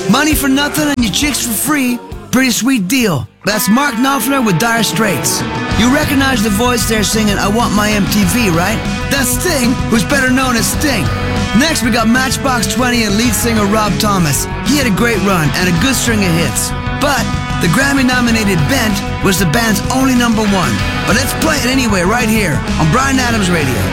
Money for nothing and your chicks for free. Pretty sweet deal. That's Mark Knopfler with Dire Straits. You recognize the voice there singing I Want My MTV, right? That's Sting, who's better known as Sting. Next, we got Matchbox 20 and lead singer Rob Thomas. He had a great run and a good string of hits. But the Grammy-nominated Bent was the band's only #1. But let's play it anyway right here on Bryan Adams Radio.